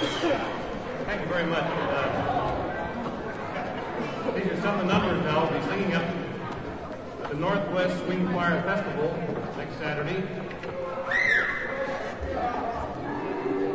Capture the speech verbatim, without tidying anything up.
Thank you very much. Uh, these are some of the numbers I'll be singing up at the Northwest Swing Choir Festival next Saturday.